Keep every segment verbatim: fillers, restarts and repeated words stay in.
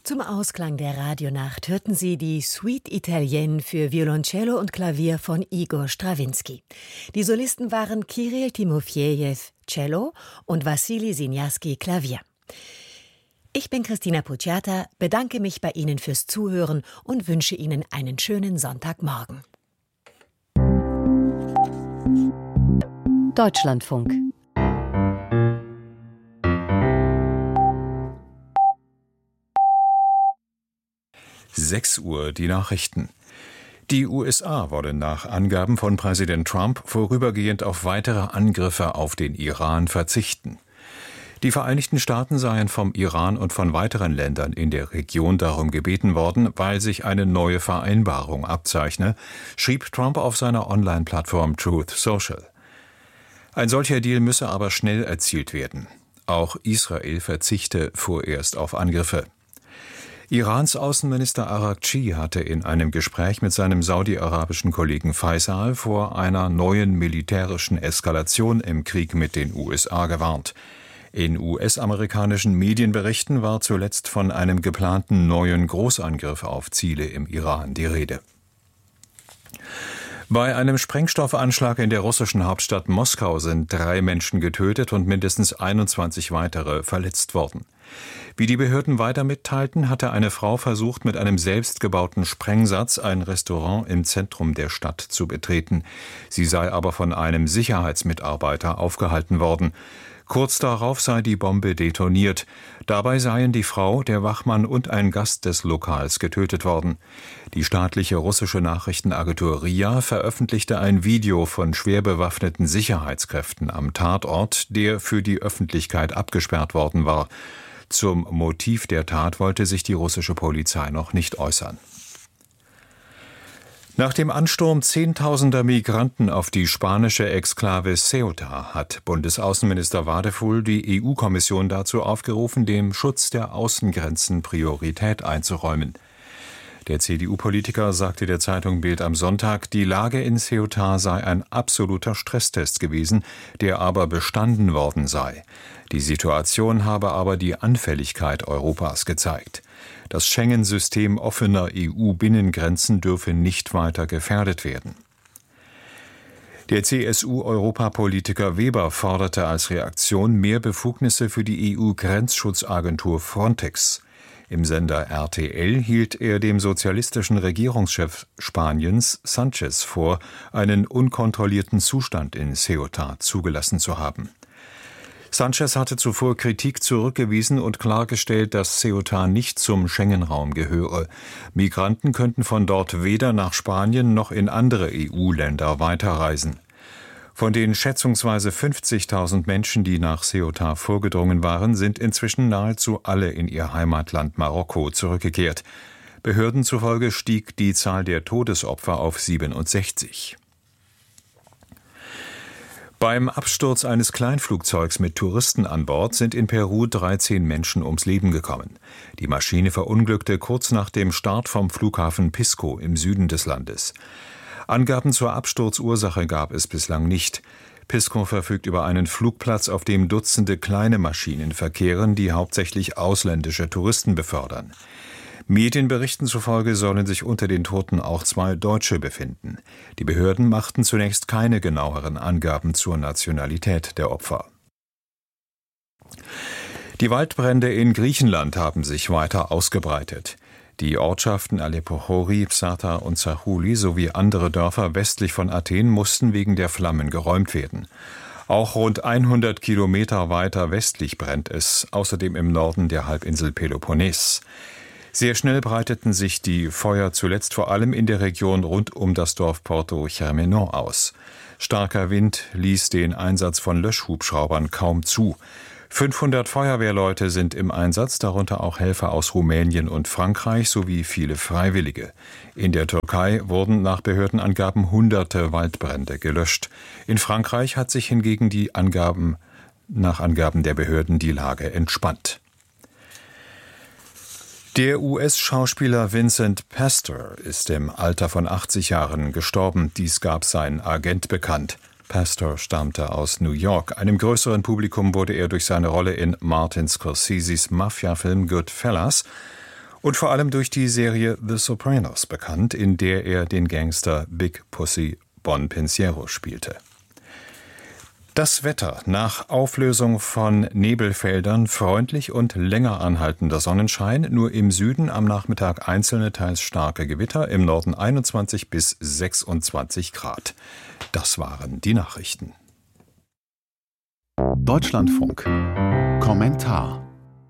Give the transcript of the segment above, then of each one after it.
Zum Ausklang der Radionacht hörten Sie die Suite Italienne für Violoncello und Klavier von Igor Strawinski. Die Solisten waren Kirill Timofejew, Cello, und Wassili Siniaski, Klavier. Ich bin Christina Pucciata, bedanke mich bei Ihnen fürs Zuhören und wünsche Ihnen einen schönen Sonntagmorgen. Deutschlandfunk. sechs Uhr, die Nachrichten. Die U S A wollen nach Angaben von Präsident Trump vorübergehend auf weitere Angriffe auf den Iran verzichten. Die Vereinigten Staaten seien vom Iran und von weiteren Ländern in der Region darum gebeten worden, weil sich eine neue Vereinbarung abzeichne, schrieb Trump auf seiner Online-Plattform Truth Social. Ein solcher Deal müsse aber schnell erzielt werden. Auch Israel verzichte vorerst auf Angriffe. Irans Außenminister Araghchi hatte in einem Gespräch mit seinem saudi-arabischen Kollegen Faisal vor einer neuen militärischen Eskalation im Krieg mit den U S A gewarnt. In U S-amerikanischen Medienberichten war zuletzt von einem geplanten neuen Großangriff auf Ziele im Iran die Rede. Bei einem Sprengstoffanschlag in der russischen Hauptstadt Moskau sind drei Menschen getötet und mindestens einundzwanzig weitere verletzt worden. Wie die Behörden weiter mitteilten, hatte eine Frau versucht, mit einem selbstgebauten Sprengsatz ein Restaurant im Zentrum der Stadt zu betreten. Sie sei aber von einem Sicherheitsmitarbeiter aufgehalten worden. Kurz darauf sei die Bombe detoniert. Dabei seien die Frau, der Wachmann und ein Gast des Lokals getötet worden. Die staatliche russische Nachrichtenagentur R I A veröffentlichte ein Video von schwer bewaffneten Sicherheitskräften am Tatort, der für die Öffentlichkeit abgesperrt worden war. Zum Motiv der Tat wollte sich die russische Polizei noch nicht äußern. Nach dem Ansturm zehntausender Migranten auf die spanische Exklave Ceuta hat Bundesaußenminister Wadefull die E U-Kommission dazu aufgerufen, dem Schutz der Außengrenzen Priorität einzuräumen. Der C D U-Politiker sagte der Zeitung Bild am Sonntag, die Lage in Ceuta sei ein absoluter Stresstest gewesen, der aber bestanden worden sei. Die Situation habe aber die Anfälligkeit Europas gezeigt. Das Schengen-System offener E U-Binnengrenzen dürfe nicht weiter gefährdet werden. Der C S U-Europapolitiker Weber forderte als Reaktion mehr Befugnisse für die E U-Grenzschutzagentur Frontex. Im Sender R T L hielt er dem sozialistischen Regierungschef Spaniens Sánchez vor, einen unkontrollierten Zustand in Ceuta zugelassen zu haben. Sánchez hatte zuvor Kritik zurückgewiesen und klargestellt, dass Ceuta nicht zum Schengen-Raum gehöre. Migranten könnten von dort weder nach Spanien noch in andere E U-Länder weiterreisen. Von den schätzungsweise fünfzigtausend Menschen, die nach Ceuta vorgedrungen waren, sind inzwischen nahezu alle in ihr Heimatland Marokko zurückgekehrt. Behörden zufolge stieg die Zahl der Todesopfer auf siebenundsechzig. Beim Absturz eines Kleinflugzeugs mit Touristen an Bord sind in Peru dreizehn Menschen ums Leben gekommen. Die Maschine verunglückte kurz nach dem Start vom Flughafen Pisco im Süden des Landes. Angaben zur Absturzursache gab es bislang nicht. Pisco verfügt über einen Flugplatz, auf dem Dutzende kleine Maschinen verkehren, die hauptsächlich ausländische Touristen befördern. Medienberichten zufolge sollen sich unter den Toten auch zwei Deutsche befinden. Die Behörden machten zunächst keine genaueren Angaben zur Nationalität der Opfer. Die Waldbrände in Griechenland haben sich weiter ausgebreitet. Die Ortschaften Alepochori, Psata und Zachouli sowie andere Dörfer westlich von Athen mussten wegen der Flammen geräumt werden. Auch rund hundert Kilometer weiter westlich brennt es, außerdem im Norden der Halbinsel Peloponnes. Sehr schnell breiteten sich die Feuer zuletzt vor allem in der Region rund um das Dorf Porto Germenon aus. Starker Wind ließ den Einsatz von Löschhubschraubern kaum zu. fünfhundert Feuerwehrleute sind im Einsatz, darunter auch Helfer aus Rumänien und Frankreich sowie viele Freiwillige. In der Türkei wurden nach Behördenangaben hunderte Waldbrände gelöscht. In Frankreich hat sich hingegen die Angaben, nach Angaben der Behörden die Lage entspannt. Der U S-Schauspieler Vincent Pastor ist im Alter von achtzig Jahren gestorben. Dies gab sein Agent bekannt. Pastor stammte aus New York. Einem größeren Publikum wurde er durch seine Rolle in Martin Scorseses Mafia-Film Goodfellas Und vor allem durch die Serie The Sopranos bekannt, in der er den Gangster Big Pussy Bon Pensiero spielte. Das Wetter: Nach Auflösung von Nebelfeldern freundlich und länger anhaltender Sonnenschein, nur im Süden am Nachmittag einzelne, teils starke Gewitter, im Norden einundzwanzig bis sechsundzwanzig Grad. Das waren die Nachrichten. Deutschlandfunk. Kommentar.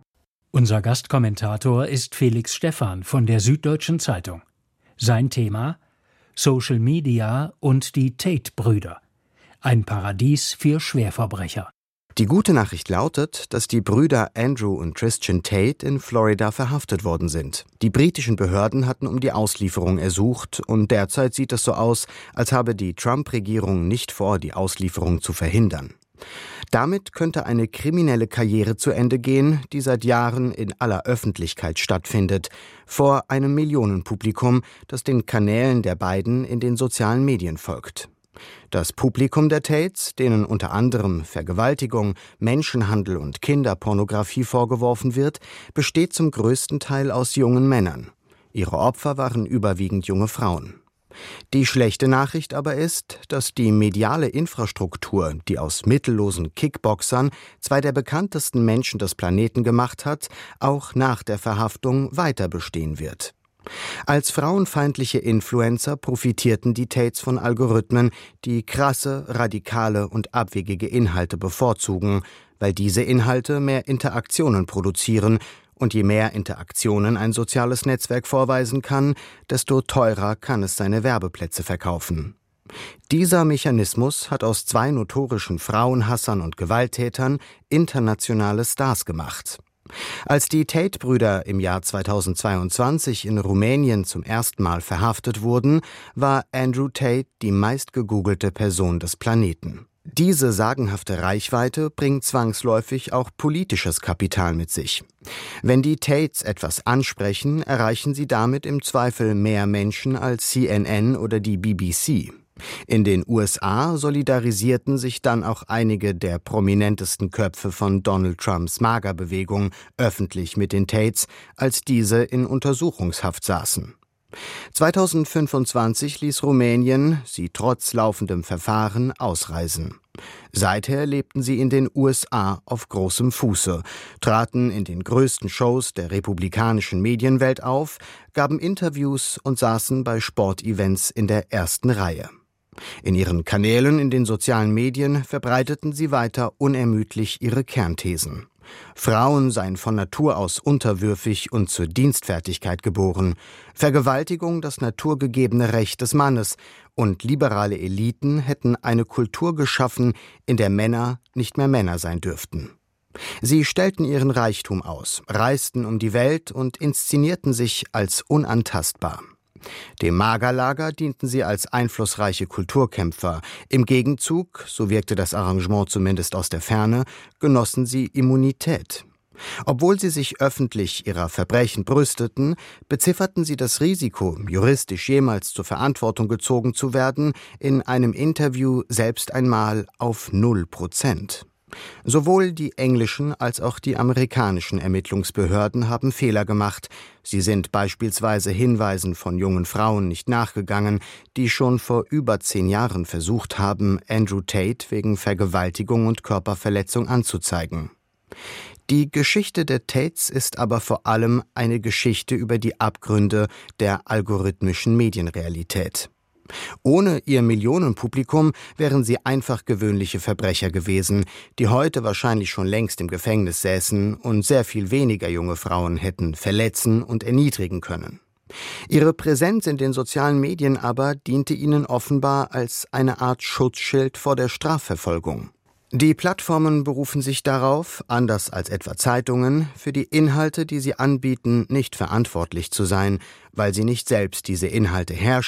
Unser Gastkommentator ist Felix Stephan von der Süddeutschen Zeitung. Sein Thema: Social Media und die Tate-Brüder. Ein Paradies für Schwerverbrecher. Die gute Nachricht lautet, dass die Brüder Andrew und Christian Tate in Florida verhaftet worden sind. Die britischen Behörden hatten um die Auslieferung ersucht und derzeit sieht es so aus, als habe die Trump-Regierung nicht vor, die Auslieferung zu verhindern. Damit könnte eine kriminelle Karriere zu Ende gehen, die seit Jahren in aller Öffentlichkeit stattfindet, vor einem Millionenpublikum, das den Kanälen der beiden in den sozialen Medien folgt. Das Publikum der Tates, denen unter anderem Vergewaltigung, Menschenhandel und Kinderpornografie vorgeworfen wird, besteht zum größten Teil aus jungen Männern. Ihre Opfer waren überwiegend junge Frauen. Die schlechte Nachricht aber ist, dass die mediale Infrastruktur, die aus mittellosen Kickboxern zwei der bekanntesten Menschen des Planeten gemacht hat, auch nach der Verhaftung weiter bestehen wird. Als frauenfeindliche Influencer profitierten die Tates von Algorithmen, die krasse, radikale und abwegige Inhalte bevorzugen, weil diese Inhalte mehr Interaktionen produzieren, und je mehr Interaktionen ein soziales Netzwerk vorweisen kann, desto teurer kann es seine Werbeplätze verkaufen. Dieser Mechanismus hat aus zwei notorischen Frauenhassern und Gewalttätern internationale Stars gemacht. Als die Tate-Brüder im Jahr zweitausendzweiundzwanzig in Rumänien zum ersten Mal verhaftet wurden, war Andrew Tate die meistgegoogelte Person des Planeten. Diese sagenhafte Reichweite bringt zwangsläufig auch politisches Kapital mit sich. Wenn die Tates etwas ansprechen, erreichen sie damit im Zweifel mehr Menschen als C N N oder die B B C. In den U S A solidarisierten sich dann auch einige der prominentesten Köpfe von Donald Trumps MAGA-Bewegung öffentlich mit den Tates, als diese in Untersuchungshaft saßen. zweitausendfünfundzwanzig ließ Rumänien sie trotz laufendem Verfahren ausreisen. Seither lebten sie in den U S A auf großem Fuße, traten in den größten Shows der republikanischen Medienwelt auf, gaben Interviews und saßen bei Sportevents in der ersten Reihe. In ihren Kanälen in den sozialen Medien verbreiteten sie weiter unermüdlich ihre Kernthesen. Frauen seien von Natur aus unterwürfig und zur Dienstfertigkeit geboren, Vergewaltigung das naturgegebene Recht des Mannes und liberale Eliten hätten eine Kultur geschaffen, in der Männer nicht mehr Männer sein dürften. Sie stellten ihren Reichtum aus, reisten um die Welt und inszenierten sich als unantastbar. Dem MAGA-Lager dienten sie als einflussreiche Kulturkämpfer. Im Gegenzug, so wirkte das Arrangement zumindest aus der Ferne, genossen sie Immunität. Obwohl sie sich öffentlich ihrer Verbrechen brüsteten, bezifferten sie das Risiko, juristisch jemals zur Verantwortung gezogen zu werden, in einem Interview selbst einmal auf null Prozent. Sowohl die englischen als auch die amerikanischen Ermittlungsbehörden haben Fehler gemacht. Sie sind beispielsweise Hinweisen von jungen Frauen nicht nachgegangen, die schon vor über zehn Jahren versucht haben, Andrew Tate wegen Vergewaltigung und Körperverletzung anzuzeigen. Die Geschichte der Tates ist aber vor allem eine Geschichte über die Abgründe der algorithmischen Medienrealität. Ohne ihr Millionenpublikum wären sie einfach gewöhnliche Verbrecher gewesen, die heute wahrscheinlich schon längst im Gefängnis säßen und sehr viel weniger junge Frauen hätten verletzen und erniedrigen können. Ihre Präsenz in den sozialen Medien aber diente ihnen offenbar als eine Art Schutzschild vor der Strafverfolgung. Die Plattformen berufen sich darauf, anders als etwa Zeitungen, für die Inhalte, die sie anbieten, nicht verantwortlich zu sein, weil sie nicht selbst diese Inhalte herstellen